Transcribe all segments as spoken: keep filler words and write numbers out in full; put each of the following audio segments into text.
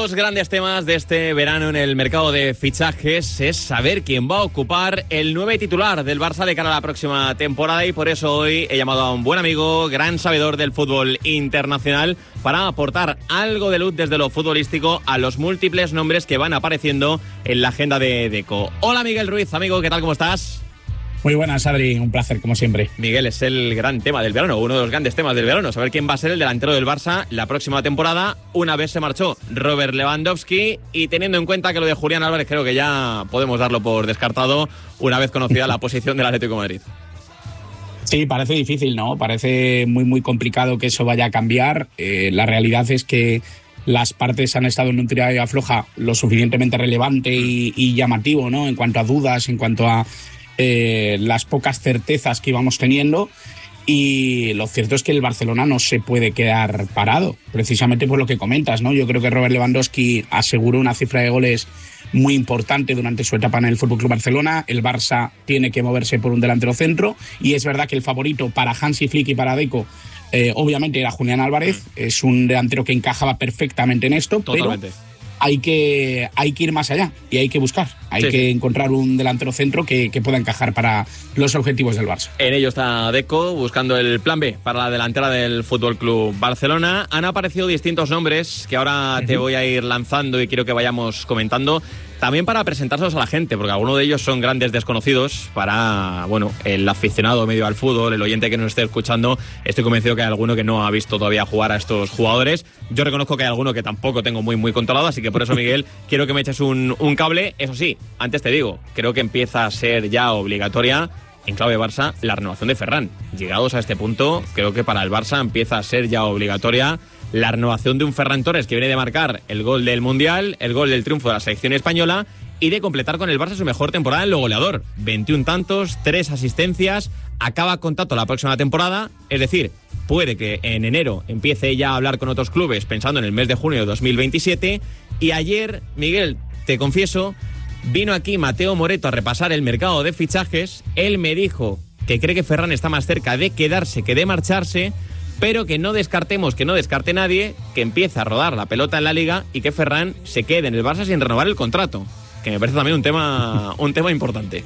los grandes temas de este verano en el mercado de fichajes es saber quién va a ocupar el nueve titular del Barça de cara a la próxima temporada, y por eso hoy he llamado a un buen amigo, gran sabedor del fútbol internacional, para aportar algo de luz desde lo futbolístico a los múltiples nombres que van apareciendo en la agenda de Deco. Hola Miguel Ruiz, amigo, ¿qué tal? ¿Cómo estás? Muy buenas, Adri, un placer como siempre. Miguel, es el gran tema del verano, uno de los grandes temas del verano, saber quién va a ser el delantero del Barça la próxima temporada, una vez se marchó Robert Lewandowski, y teniendo en cuenta que lo de Julián Álvarez creo que ya podemos darlo por descartado una vez conocida la posición del Atlético de Madrid. Sí, parece difícil, ¿no? Parece muy, muy complicado que eso vaya a cambiar. Eh, la realidad es que las partes han estado en un tira y afloja lo suficientemente relevante y, y llamativo, ¿no? En cuanto a dudas, en cuanto a Eh, las pocas certezas que íbamos teniendo, y lo cierto es que el Barcelona no se puede quedar parado, precisamente por lo que comentas, ¿no? Yo creo que Robert Lewandowski aseguró una cifra de goles muy importante durante su etapa en el F C Barcelona. El Barça tiene que moverse por un delantero centro, y es verdad que el favorito para Hansi Flick y para Deco eh, obviamente era Julián Álvarez. Es un delantero que encajaba perfectamente en esto. Totalmente. Pero Hay que, hay que ir más allá y hay que buscar. Hay sí, que sí. encontrar un delantero centro que, que pueda encajar para los objetivos del Barça. En ello está Deco, buscando el plan B para la delantera del F C Barcelona. Han aparecido distintos nombres que ahora uh-huh. te voy a ir lanzando y quiero que vayamos comentando. También para presentárselos a la gente, porque algunos de ellos son grandes desconocidos para, bueno, el aficionado medio al fútbol, el oyente que nos esté escuchando. Estoy convencido que hay alguno que no ha visto todavía jugar a estos jugadores. Yo reconozco que hay alguno que tampoco tengo muy, muy controlado, así que por eso, Miguel, quiero que me eches un, un cable. Eso sí, antes te digo, creo que empieza a ser ya obligatoria, en clave Barça, la renovación de Ferran. Llegados a este punto, creo que para el Barça empieza a ser ya obligatoria la renovación de un Ferran Torres que viene de marcar el gol del Mundial, el gol del triunfo de la selección española, y de completar con el Barça su mejor temporada en lo goleador. veintiún tantos, tres asistencias, acaba contrato la próxima temporada, es decir, puede que en enero empiece ya a hablar con otros clubes pensando en el mes de junio de dos mil veintisiete. Y ayer, Miguel, te confieso, vino aquí Mateo Moreto a repasar el mercado de fichajes. Él me dijo que cree que Ferran está más cerca de quedarse que de marcharse, pero que no descartemos, que no descarte nadie, que empiece a rodar la pelota en la Liga y que Ferran se quede en el Barça sin renovar el contrato, que me parece también un tema, un tema importante.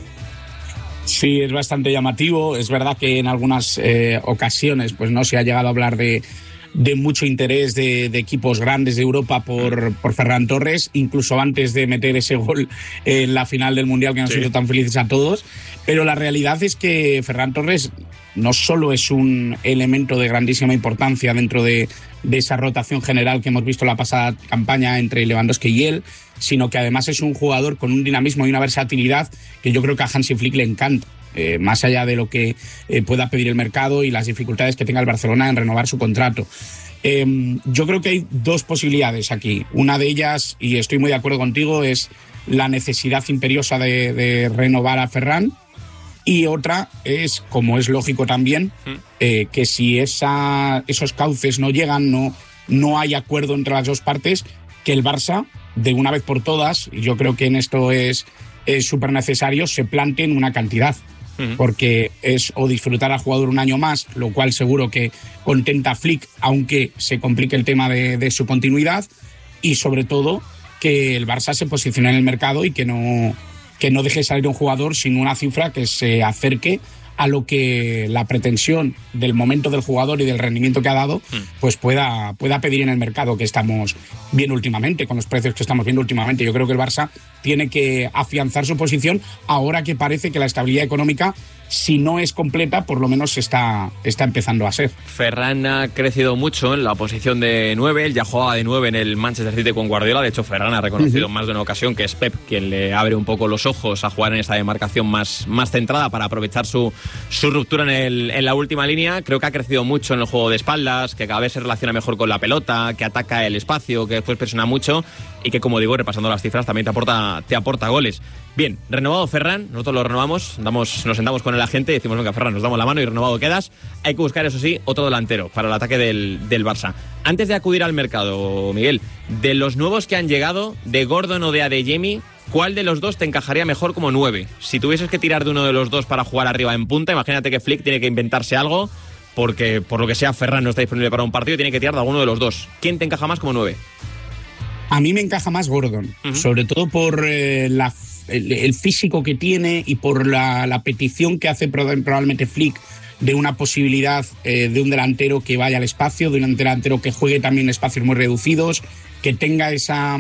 Sí, es bastante llamativo. Es verdad que en algunas eh, ocasiones pues no se ha llegado a hablar de, de mucho interés de, de equipos grandes de Europa por, por Ferran Torres, incluso antes de meter ese gol en la final del Mundial que nos sí. hizo tan felices a todos. Pero la realidad es que Ferran Torres no solo es un elemento de grandísima importancia dentro de, de esa rotación general que hemos visto la pasada campaña entre Lewandowski y él, sino que además es un jugador con un dinamismo y una versatilidad que yo creo que a Hansi Flick le encanta, eh, más allá de lo que eh, pueda pedir el mercado y las dificultades que tenga el Barcelona en renovar su contrato. Eh, yo creo que hay dos posibilidades aquí. Una de ellas, y estoy muy de acuerdo contigo, es la necesidad imperiosa de, de renovar a Ferran. Y otra es, como es lógico también, eh, que si esa, esos cauces no llegan, no, no hay acuerdo entre las dos partes, que el Barça, de una vez por todas, y yo creo que en esto es súper necesario, se planteen una cantidad. Uh-huh. Porque es o disfrutar al jugador un año más, lo cual seguro que contenta a Flick, aunque se complique el tema de, de su continuidad, y sobre todo que el Barça se posicione en el mercado y que no... que no deje salir un jugador sin una cifra que se acerque a lo que la pretensión del momento del jugador y del rendimiento que ha dado pues pueda, pueda pedir en el mercado que estamos viendo últimamente, con los precios que estamos viendo últimamente. Yo creo que el Barça tiene que afianzar su posición ahora que parece que la estabilidad económica, si no es completa, por lo menos está, está empezando a ser. Ferran ha crecido mucho en la posición de nueve, él ya jugaba de nueve en el Manchester City con Guardiola. De hecho, Ferran ha reconocido uh-huh. más de una ocasión que es Pep quien le abre un poco los ojos a jugar en esa demarcación más, más centrada para aprovechar su, su ruptura en, el, en la última línea. Creo que ha crecido mucho en el juego de espaldas, que cada vez se relaciona mejor con la pelota, que ataca el espacio, que después presiona mucho y que, como digo, repasando las cifras, también te aporta, te aporta goles. Bien, renovado Ferran, nosotros lo renovamos, damos, nos sentamos con el agente y decimos, venga, Ferran, nos damos la mano y renovado quedas. Hay que buscar, eso sí, otro delantero para el ataque del, del Barça. Antes de acudir al mercado, Miguel, de los nuevos que han llegado, de Gordon o de Adeyemi, ¿cuál de los dos te encajaría mejor como nueve? Si tuvieses que tirar de uno de los dos para jugar arriba en punta, imagínate que Flick tiene que inventarse algo, porque por lo que sea Ferran no está disponible para un partido y tiene que tirar de alguno de los dos. ¿Quién te encaja más como nueve? A mí me encaja más Gordon, uh-huh. sobre todo por eh, la, el, el físico que tiene y por la, la petición que hace probablemente Flick de una posibilidad eh, de un delantero que vaya al espacio, de un delantero que juegue también en espacios muy reducidos, que tenga esa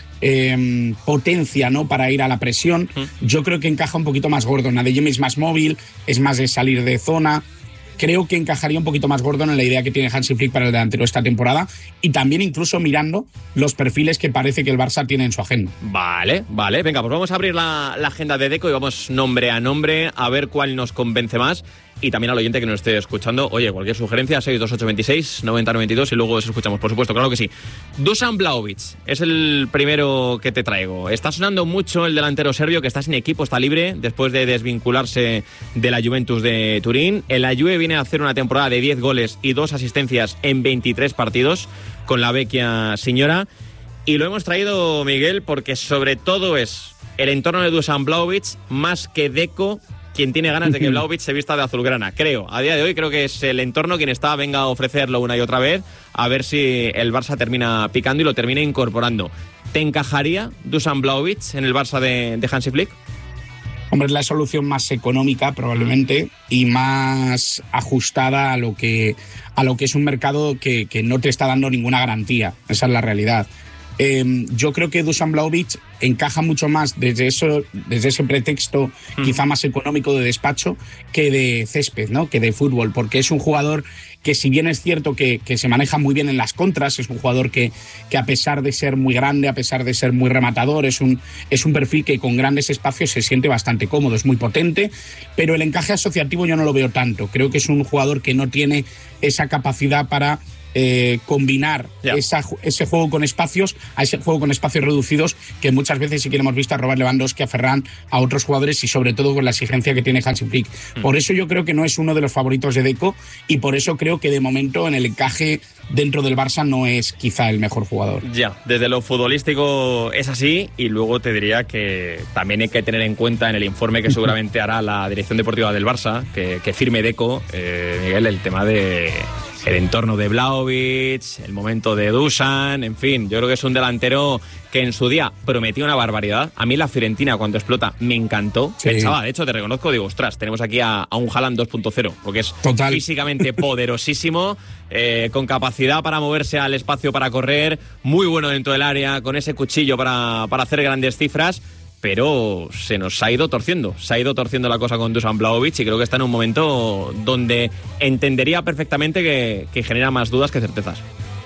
eh, potencia, ¿no?, para ir a la presión. Uh-huh. Yo creo que encaja un poquito más Gordon. Adeyemi es más móvil, es más de salir de zona. Creo que encajaría un poquito más Gordon en la idea que tiene Hansi Flick para el delantero esta temporada, y también incluso mirando los perfiles que parece que el Barça tiene en su agenda. Vale, vale. Venga, pues vamos a abrir la, la agenda de Deco y vamos nombre a nombre a ver cuál nos convence más. Y también al oyente que nos esté escuchando, oye, cualquier sugerencia, seis dos ocho veintiséis noventa noventa y dos y luego os escuchamos, por supuesto, claro que sí. Dusan Vlahovic es el primero que te traigo. Está sonando mucho el delantero serbio, que está sin equipo, está libre después de desvincularse de la Juventus de Turín. En la Juve viene a hacer una temporada de diez goles y dos asistencias en veintitrés partidos con la vecchia señora. Y lo hemos traído, Miguel, porque sobre todo es el entorno de Dusan Vlahovic más que Deco quien tiene ganas de que Vlahovic se vista de azulgrana, creo. A día de hoy creo que es el entorno quien está venga a ofrecerlo una y otra vez, a ver si el Barça termina picando y lo termina incorporando. ¿Te encajaría Dusan Vlahovic en el Barça de, de Hansi Flick? Hombre, es la solución más económica probablemente y más ajustada a lo que, a lo que es un mercado que, que no te está dando ninguna garantía. Esa es la realidad. Eh, yo creo que Dusan Vlahovic encaja mucho más desde eso, desde ese pretexto mm. quizá más económico de despacho que de césped, ¿no?, que de fútbol, porque es un jugador que, si bien es cierto que, que se maneja muy bien en las contras, es un jugador que, que a pesar de ser muy grande, a pesar de ser muy rematador, es un, es un perfil que con grandes espacios se siente bastante cómodo, es muy potente, pero el encaje asociativo yo no lo veo tanto. Creo que es un jugador que no tiene esa capacidad para Eh, combinar yeah. esa, ese juego con espacios a ese juego con espacios reducidos que muchas veces sí que hemos visto a Robert Lewandowski, a Ferran, a otros jugadores, y sobre todo con la exigencia que tiene Hansi Flick. Mm. Por eso yo creo que no es uno de los favoritos de Deco y por eso creo que de momento en el encaje dentro del Barça no es quizá el mejor jugador. Ya, desde lo futbolístico es así, y luego te diría que también hay que tener en cuenta en el informe que seguramente hará la dirección deportiva del Barça, que, que firme Deco, eh, Miguel, el tema de el entorno de Vlahovic, el momento de Dusan, en fin, yo creo que es un delantero que en su día prometió una barbaridad. A mí la Fiorentina cuando explota me encantó. Sí. Pensaba, de hecho te reconozco, digo, ostras, tenemos aquí a, a un Haaland dos punto cero, porque es Total. físicamente poderosísimo, eh, con capacidad para moverse al espacio, para correr, muy bueno dentro del área, con ese cuchillo para, para hacer grandes cifras. Pero se nos ha ido torciendo, se ha ido torciendo la cosa con Dusan Vlahovic y creo que está en un momento donde entendería perfectamente que, que genera más dudas que certezas.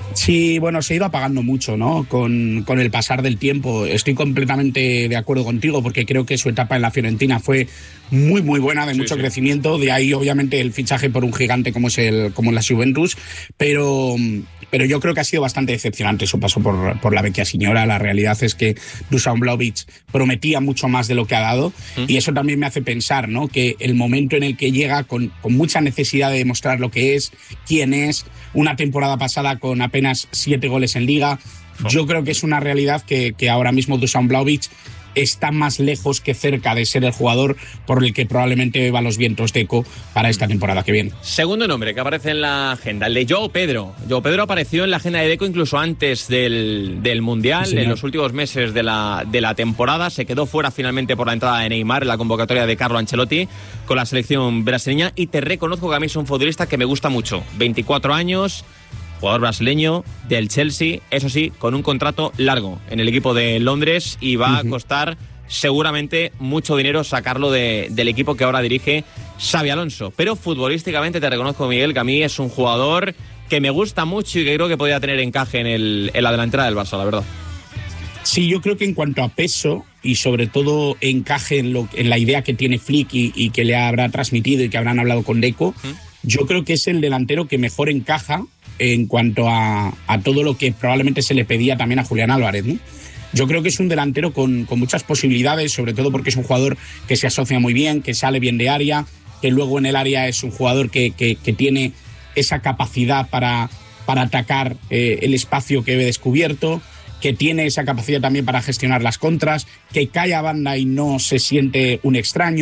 Sí, bueno, se ha ido apagando mucho, ¿no?, con, con el pasar del tiempo. Estoy completamente de acuerdo contigo porque creo que su etapa en la Fiorentina fue muy, muy buena, de sí, mucho sí. crecimiento. De ahí, obviamente, el fichaje por un gigante como es el como la Juventus. Pero, pero yo creo que ha sido bastante decepcionante su paso por, por la vecchia señora. La realidad es que Dusan Vlahovic prometía mucho más de lo que ha dado. ¿Mm? Y eso también me hace pensar, ¿no?, que el momento en el que llega con, con mucha necesidad de demostrar lo que es, quién es, una temporada pasada con apenas siete goles en Liga, oh. yo creo que es una realidad que, que ahora mismo Dusan Vlahovic está más lejos que cerca de ser el jugador por el que probablemente va los vientos Deco para esta temporada que viene. Segundo nombre que aparece en la agenda, el de João Pedro. João Pedro apareció en la agenda de Deco incluso antes del, del Mundial, sí, en los últimos meses de la, de la temporada. Se quedó fuera finalmente por la entrada de Neymar en la convocatoria de Carlo Ancelotti con la selección brasileña, y te reconozco que a mí es un futbolista que me gusta mucho. veinticuatro años, jugador brasileño del Chelsea, eso sí, con un contrato largo en el equipo de Londres, y va uh-huh. a costar seguramente mucho dinero sacarlo de, del equipo que ahora dirige Xabi Alonso. Pero futbolísticamente te reconozco, Miguel, que a mí es un jugador que me gusta mucho y que creo que podría tener encaje en, el, en la delantera del Barça, la verdad. Sí, yo creo que en cuanto a peso y sobre todo encaje en, lo, en la idea que tiene Flick y, y que le habrá transmitido y que habrán hablado con Deco, ¿Mm? yo creo que es el delantero que mejor encaja en cuanto a, a todo lo que probablemente se le pedía también a Julián Álvarez, ¿no? Yo creo que es un delantero con, con muchas posibilidades, sobre todo porque es un jugador que se asocia muy bien, que sale bien de área, que luego en el área es un jugador que, que, que tiene esa capacidad para, para atacar eh, el espacio que ve descubierto, que tiene esa capacidad también para gestionar las contras, que cae a banda y no se siente un extraño,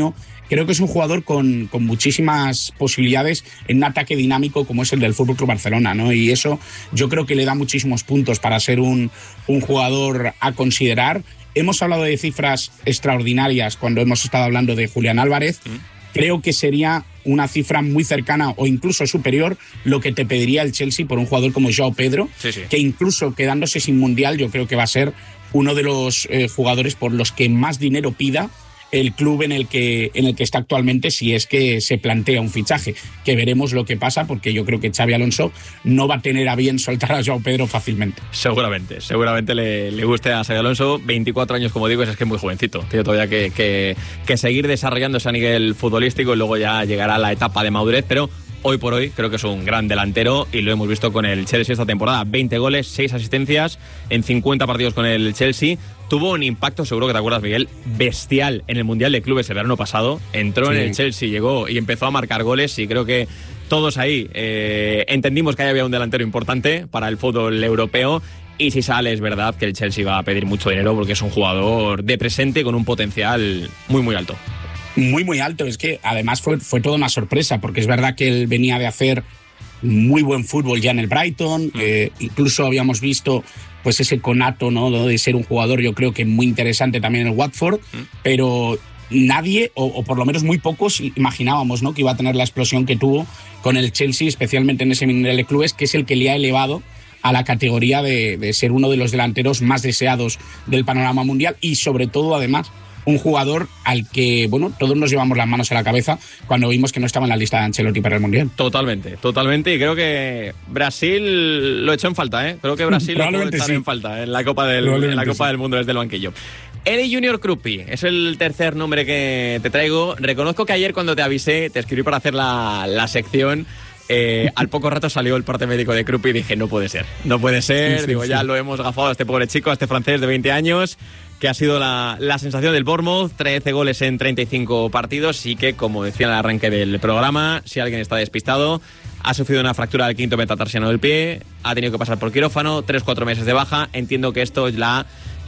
creo que es un jugador con, con muchísimas posibilidades en un ataque dinámico como es el del F C Barcelona, ¿no? Y eso yo creo que le da muchísimos puntos para ser un, un jugador a considerar. Hemos hablado de cifras extraordinarias cuando hemos estado hablando de Julián Álvarez. Mm. Creo que sería una cifra muy cercana o incluso superior lo que te pediría el Chelsea por un jugador como Joao Pedro, sí, sí. que incluso quedándose sin Mundial yo creo que va a ser uno de los eh, jugadores por los que más dinero pida el club en el que en el que está actualmente, si es que se plantea un fichaje, que veremos lo que pasa, porque yo creo que Xabi Alonso no va a tener a bien soltar a Joao Pedro fácilmente. Seguramente, seguramente le, le guste a Xabi Alonso. veinticuatro años, como digo, es que es muy jovencito, tiene todavía que, que, que seguir desarrollándose a nivel futbolístico y luego ya llegará la etapa de madurez, pero hoy por hoy creo que es un gran delantero y lo hemos visto con el Chelsea esta temporada. veinte goles, seis asistencias en cincuenta partidos con el Chelsea. Tuvo un impacto, seguro que te acuerdas, Miguel, bestial en el Mundial de Clubes el verano pasado. Entró sí. en el Chelsea, llegó y empezó a marcar goles y creo que todos ahí eh, entendimos que ahí había un delantero importante para el fútbol europeo. Y si sale, es verdad que el Chelsea va a pedir mucho dinero porque es un jugador de presente con un potencial muy, muy alto. Muy, muy alto. Es que además fue, fue toda una sorpresa, porque es verdad que él venía de hacer muy buen fútbol ya en el Brighton. Mm. Eh, incluso habíamos visto pues ese conato, ¿no?, de ser un jugador, yo creo que muy interesante también en el Watford, mm. pero nadie, o, o por lo menos muy pocos, imaginábamos, ¿no?, que iba a tener la explosión que tuvo con el Chelsea, especialmente en ese Mundial de Clubes, que es el que le ha elevado a la categoría de, de ser uno de los delanteros más deseados del panorama mundial y sobre todo, además, un jugador al que, bueno, todos nos llevamos las manos a la cabeza cuando vimos que no estaba en la lista de Ancelotti para el Mundial. Totalmente, totalmente. Y creo que Brasil lo echó en falta, ¿eh? Creo que Brasil lo puede echar sí. en falta en la Copa del, en la Copa sí. del Mundo desde el banquillo. Eli Junior Kruppi es el tercer nombre que te traigo. Reconozco que ayer cuando te avisé, te escribí para hacer la, la sección. Eh, al poco rato salió el parte médico de Kruppi y dije, no puede ser, no puede ser. Sí, sí, Digo, sí. ya lo hemos gafado a este pobre chico, a este francés de veinte años, que ha sido la, la sensación del Bournemouth, trece goles en treinta y cinco partidos y que, como decía en el arranque del programa, si alguien está despistado, ha sufrido una fractura del quinto metatarsiano del pie, ha tenido que pasar por quirófano, tres cuatro meses de baja. Entiendo que esto la,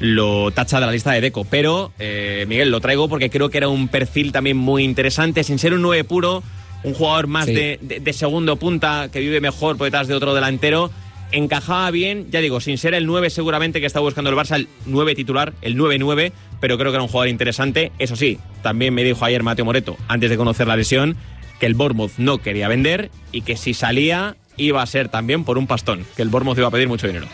lo tacha de la lista de Deco, pero eh, Miguel, lo traigo porque creo que era un perfil también muy interesante, sin ser un nueve puro, un jugador más sí. de, de, de segundo punta que vive mejor por detrás de otro delantero. Encajaba bien, ya digo, sin ser el nueve seguramente que está buscando el Barça, el nueve titular, el nueve nueve, pero creo que era un jugador interesante. Eso sí, también me dijo ayer Mateo Moreto, antes de conocer la lesión, que el Bournemouth no quería vender y que si salía iba a ser también por un pastón, que el Bournemouth iba a pedir mucho dinero.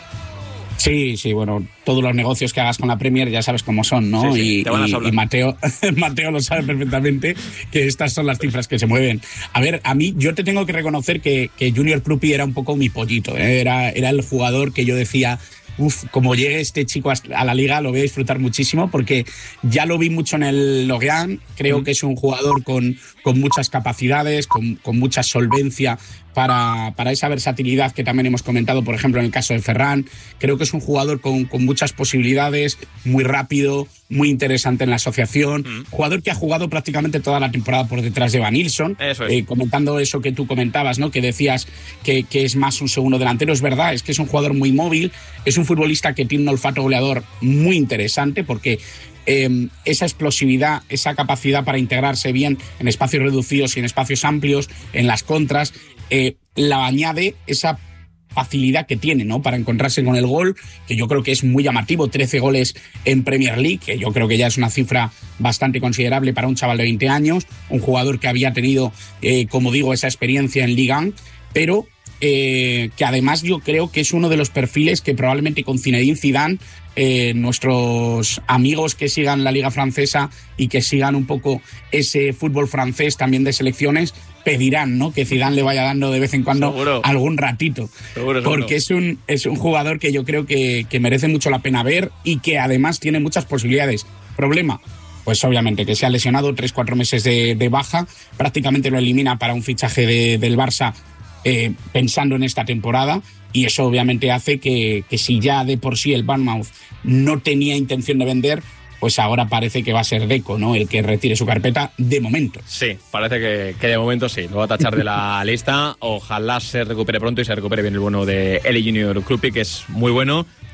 Sí, sí, bueno, todos los negocios que hagas con la Premier ya sabes cómo son, ¿no? Sí, sí, y, te van a y, y Mateo, Mateo lo sabe perfectamente, que estas son las cifras que se mueven. A ver, a mí, yo te tengo que reconocer que, que Junior Kruppi era un poco mi pollito, ¿eh? era, era el jugador que yo decía, uff, como llegue este chico a la liga lo voy a disfrutar muchísimo, porque ya lo vi mucho en el Lorient, creo mm. que es un jugador con, con muchas capacidades, con, con mucha solvencia para, para esa versatilidad que también hemos comentado, por ejemplo, en el caso de Ferran. Creo que es un jugador con, con muchas posibilidades, muy rápido, muy interesante en la asociación, mm. jugador que ha jugado prácticamente toda la temporada por detrás de Van Nilsson, eso es. eh, comentando eso que tú comentabas, ¿no?, que decías que, que es más un segundo delantero. Es verdad, es que es un jugador muy móvil, es un futbolista que tiene un olfato goleador muy interesante, porque Eh, esa explosividad, esa capacidad para integrarse bien en espacios reducidos y en espacios amplios, en las contras, eh, la añade esa facilidad que tiene, ¿no?, para encontrarse con el gol, que yo creo que es muy llamativo, trece goles en Premier League, que yo creo que ya es una cifra bastante considerable para un chaval de veinte años, un jugador que había tenido, eh, como digo, esa experiencia en Ligue uno, pero eh, que además yo creo que es uno de los perfiles que probablemente con Zinedine Zidane, eh, nuestros amigos que sigan la Liga Francesa y que sigan un poco ese fútbol francés también de selecciones, pedirán, ¿no?, que Zidane le vaya dando de vez en cuando seguro. algún ratito. Seguro, porque seguro. es un es un jugador que yo creo que, que merece mucho la pena ver y que además tiene muchas posibilidades. Problema, pues obviamente que se ha lesionado, tres cuatro meses de, de baja, prácticamente lo elimina para un fichaje de, del Barça eh, pensando en esta temporada, y eso obviamente hace que, que si ya de por sí el Bournemouth no tenía intención de vender, pues ahora parece que va a ser Deco, ¿no?, el que retire su carpeta de momento. Sí, parece que, que de momento sí, lo va a tachar de la lista. Ojalá se recupere pronto y se recupere bien el bueno de Eli Junior Kruppi, que es muy bueno.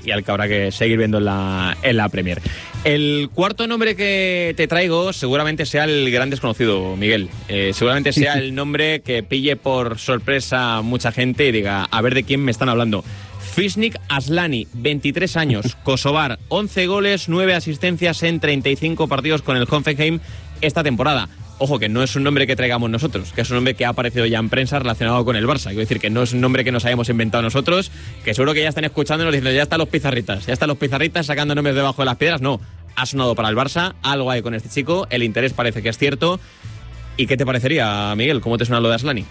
y al que habrá que seguir viendo en la, en la Premier. El cuarto nombre que te traigo seguramente sea el gran desconocido, Miguel. Eh, seguramente sea el nombre que pille por sorpresa a mucha gente y diga, a ver de quién me están hablando. Fisnik Aslani, veintitrés años, kosovar, once goles, nueve asistencias en treinta y cinco partidos con el Hoffenheim esta temporada. Ojo, que no es un nombre que traigamos nosotros, que es un nombre que ha aparecido ya en prensa relacionado con el Barça. Quiero decir que no es un nombre que nos hayamos inventado nosotros, que seguro que ya están escuchando y nos dicen, ya están los pizarritas, ya están los pizarritas sacando nombres debajo de las piedras. No, ha sonado para el Barça, algo hay con este chico, el interés parece que es cierto. ¿Y qué te parecería, Miguel? ¿Cómo te suena lo de Aslani?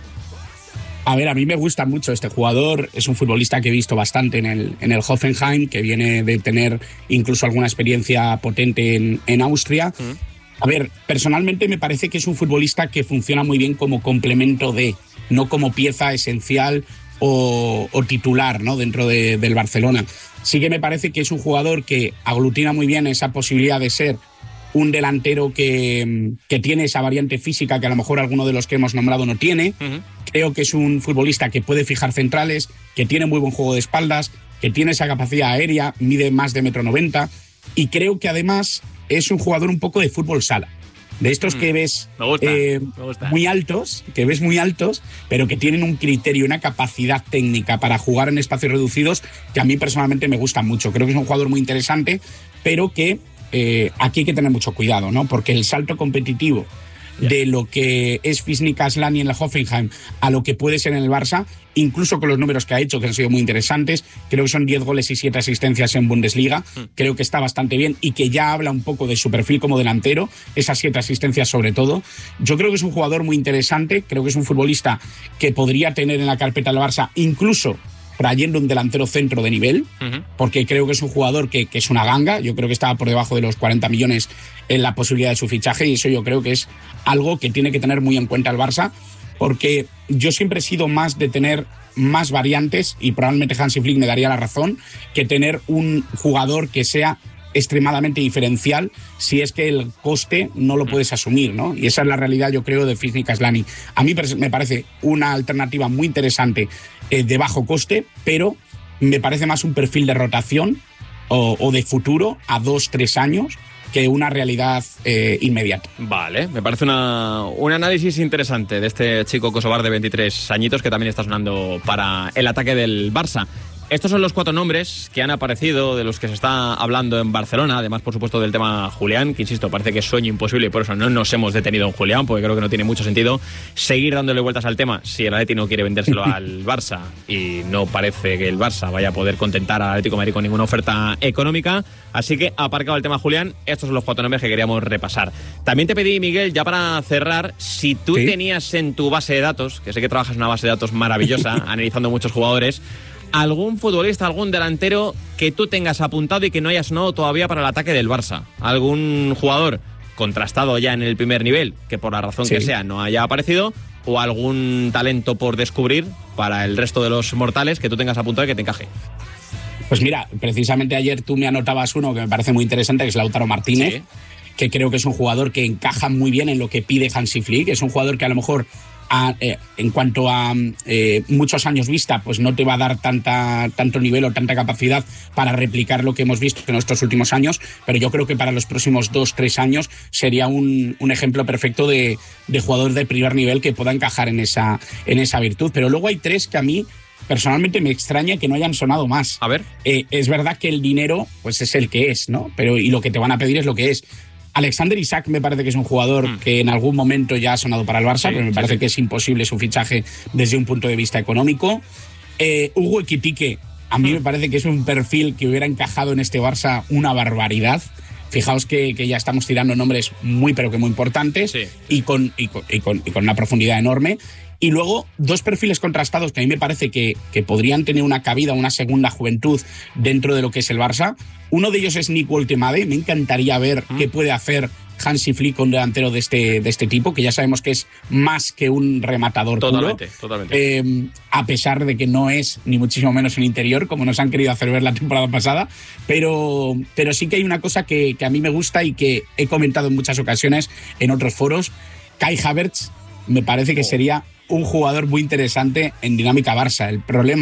A ver, a mí me gusta mucho este jugador, es un futbolista que he visto bastante en el, en el Hoffenheim, que viene de tener incluso alguna experiencia potente en, en Austria. Mm. A ver, personalmente me parece que es un futbolista que funciona muy bien como complemento de, no como pieza esencial o, o titular, ¿no?, dentro de, del Barcelona. Sí que me parece que es un jugador que aglutina muy bien esa posibilidad de ser un delantero que, que tiene esa variante física que a lo mejor alguno de los que hemos nombrado no tiene. Uh-huh. Creo que es un futbolista que puede fijar centrales, que tiene muy buen juego de espaldas, que tiene esa capacidad aérea, mide más de metro noventa, y creo que además es un jugador un poco de fútbol sala. De estos que ves me gusta, eh, me gusta. muy altos, que ves muy altos, pero que tienen un criterio, una capacidad técnica para jugar en espacios reducidos que a mí personalmente me gusta mucho. Creo que es un jugador muy interesante, pero que eh, aquí hay que tener mucho cuidado, ¿no? Porque el salto competitivo de lo que es Fisnik Aslani en el Hoffenheim a lo que puede ser en el Barça, incluso con los números que ha hecho, que han sido muy interesantes, creo que son diez goles y siete asistencias en Bundesliga, mm. creo que está bastante bien y que ya habla un poco de su perfil como delantero, esas siete asistencias sobre todo. Yo creo que es un jugador muy interesante, creo que es un futbolista que podría tener en la carpeta del Barça, incluso trayendo un delantero centro de nivel, uh-huh. porque creo que es un jugador que, que es una ganga. Yo creo que estaba por debajo de los cuarenta millones en la posibilidad de su fichaje, y eso yo creo que es algo que tiene que tener muy en cuenta el Barça, porque yo siempre he sido más de tener más variantes, y probablemente Hansi Flick me daría la razón, que tener un jugador que sea extremadamente diferencial si es que el coste no lo puedes asumir, ¿no? Y esa es la realidad, yo creo, de Fisnik Aslani. A mí me parece una alternativa muy interesante eh, de bajo coste, pero me parece más un perfil de rotación o, o de futuro a dos, tres años que una realidad eh, inmediata. Vale, me parece una, un análisis interesante de este chico kosovar de veintitrés añitos que también está sonando para el ataque del Barça. Estos son los cuatro nombres que han aparecido, de los que se está hablando en Barcelona, además, por supuesto, del tema Julián, que, insisto, parece que es sueño imposible y por eso no nos hemos detenido en Julián, porque creo que no tiene mucho sentido seguir dándole vueltas al tema si el Atleti no quiere vendérselo al Barça, y no parece que el Barça vaya a poder contentar al Atlético de Madrid con ninguna oferta económica. Así que, aparcado el tema Julián, estos son los cuatro nombres que queríamos repasar. También te pedí, Miguel, ya para cerrar, si tú ¿Sí? tenías en tu base de datos, que sé que trabajas en una base de datos maravillosa, analizando muchos jugadores, algún futbolista, algún delantero que tú tengas apuntado y que no hayas sonado todavía para el ataque del Barça. Algún jugador contrastado ya en el primer nivel, que por la razón sí. que sea no haya aparecido, o algún talento por descubrir para el resto de los mortales que tú tengas apuntado y que te encaje. Pues mira, precisamente ayer tú me anotabas uno que me parece muy interesante, que es Lautaro Martínez, sí. que creo que es un jugador que encaja muy bien en lo que pide Hansi Flick. Es un jugador que a lo mejor A, eh, en cuanto a eh, muchos años vista, pues no te va a dar tanta, tanto nivel o tanta capacidad para replicar lo que hemos visto en estos últimos años, pero yo creo que para los próximos dos, tres años sería un, un ejemplo perfecto de, de jugador de primer nivel que pueda encajar en esa, en esa virtud. Pero luego hay tres que a mí personalmente me extraña que no hayan sonado más. A ver. Eh, es verdad que el dinero pues es el que es, ¿no? Pero y lo que te van a pedir es lo que es. Alexander Isak me parece que es un jugador mm. que en algún momento ya ha sonado para el Barça, sí, pero me parece sí, sí. que es imposible su fichaje desde un punto de vista económico. Eh, Hugo Ekitike, a mí mm. me parece que es un perfil que hubiera encajado en este Barça una barbaridad. Fijaos que, que ya estamos tirando nombres muy, pero que muy importantes sí. y, con, y, con, y, con, y con una profundidad enorme. Y luego, dos perfiles contrastados que a mí me parece que, que podrían tener una cabida, una segunda juventud dentro de lo que es el Barça. Uno de ellos es Nick Woltemade. Me encantaría ver mm. qué puede hacer Hansi Flick con un delantero de este, de este tipo, que ya sabemos que es más que un rematador totalmente, puro. Totalmente. Eh, a pesar de que no es ni muchísimo menos en interior, como nos han querido hacer ver la temporada pasada. Pero, pero sí que hay una cosa que, que a mí me gusta y que he comentado en muchas ocasiones en otros foros. Kai Havertz me parece que oh. sería un jugador muy interesante en dinámica Barça. El problema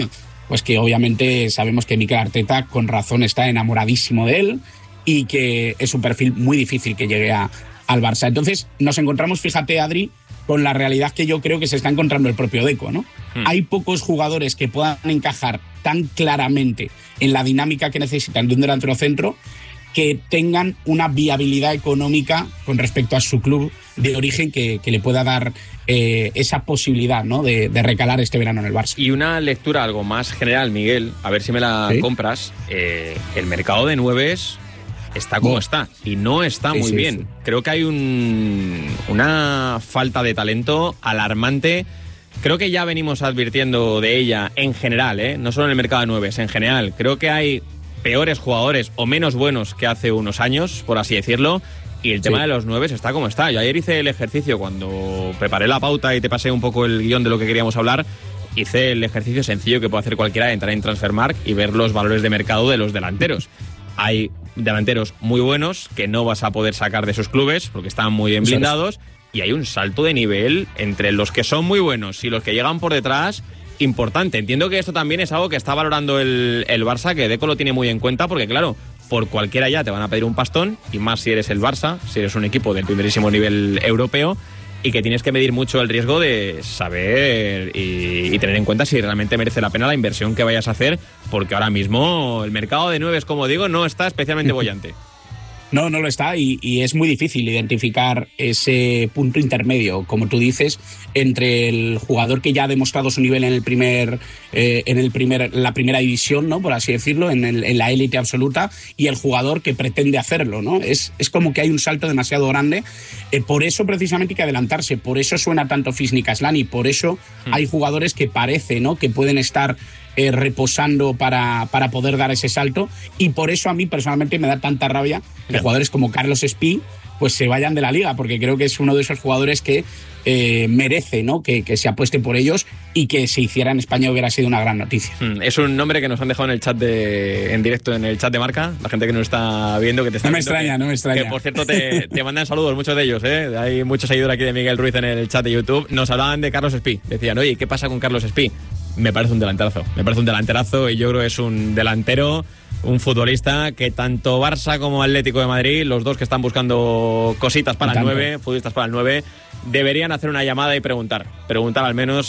pues que obviamente sabemos que Mikel Arteta con razón está enamoradísimo de él y que es un perfil muy difícil que llegue a, al Barça. Entonces nos encontramos, fíjate, Adri, con la realidad que yo creo que se está encontrando el propio Deco, ¿no? Hmm. Hay pocos jugadores que puedan encajar tan claramente en la dinámica que necesitan de un delantero centro que tengan una viabilidad económica con respecto a su club de origen que, que le pueda dar eh, esa posibilidad, ¿no? de, de recalar este verano en el Barça. Y una lectura algo más general, Miguel, a ver si me la ¿Sí? compras. Eh, el mercado de nueves está como oh. está y no está sí, muy sí, bien. Sí. Creo que hay un, una falta de talento alarmante. Creo que ya venimos advirtiendo de ella en general, ¿eh? No solo en el mercado de nueves, en general. Creo que hay peores jugadores o menos buenos que hace unos años, por así decirlo, y el tema sí. de los nueves está como está. Yo ayer hice el ejercicio cuando preparé la pauta y te pasé un poco el guión de lo que queríamos hablar. Hice el ejercicio sencillo que puede hacer cualquiera de entrar en Transfermarkt y ver los valores de mercado de los delanteros. Hay delanteros muy buenos que no vas a poder sacar de sus clubes porque están muy bien blindados, y hay un salto de nivel entre los que son muy buenos y los que llegan por detrás importante. Entiendo que esto también es algo que está valorando el, el Barça, que Deco lo tiene muy en cuenta, porque claro, por cualquiera ya te van a pedir un pastón, y más si eres el Barça, si eres un equipo del primerísimo nivel europeo, y que tienes que medir mucho el riesgo de saber y, y tener en cuenta si realmente merece la pena la inversión que vayas a hacer, porque ahora mismo el mercado de nueves, como digo, no está especialmente bollante. No, no lo está, y, y es muy difícil identificar ese punto intermedio, como tú dices, entre el jugador que ya ha demostrado su nivel en el primer, eh, en el primer, la primera división, ¿no? Por así decirlo, en, el, en la élite absoluta, y el jugador que pretende hacerlo, ¿no? Es, es como que hay un salto demasiado grande. Eh, por eso precisamente hay que adelantarse, por eso suena tanto Fisnik Asllani, por eso hmm. hay jugadores que parece, ¿no? que pueden estar Eh, reposando para, para poder dar ese salto, y por eso a mí personalmente me da tanta rabia que yeah. jugadores como Carlos Espí pues se vayan de la liga, porque creo que es uno de esos jugadores que eh, merece, ¿no? que, que se apueste por ellos, y que si hiciera en España hubiera sido una gran noticia. Mm, es un nombre que nos han dejado en el chat de, en directo, en el chat de Marca, la gente que nos está viendo, que te está No me viendo, extraña, que, no me extraña. Que por cierto te, te mandan saludos, muchos de ellos, ¿eh? Hay muchos seguidores aquí de Miguel Ruiz en el chat de YouTube. Nos hablaban de Carlos Espí, decían, oye, ¿qué pasa con Carlos Espí? Me parece un delanterazo, me parece un delanterazo, y yo creo que es un delantero, un futbolista que tanto Barça como Atlético de Madrid, los dos que están buscando cositas para el nueve, futbolistas para el nueve, deberían hacer una llamada y preguntar, preguntar al menos